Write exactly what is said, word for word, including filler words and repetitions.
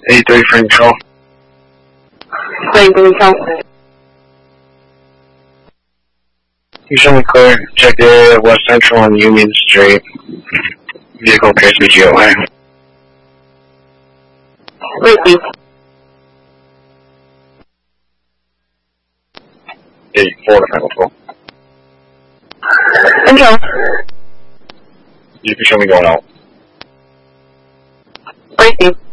eighty-three for control. Green control. You show me clear. Check the area of West Central on Union Street. Vehicle appears to be G O A. Repeat. eighty-four to control. Control. You can show me going out. Repeat.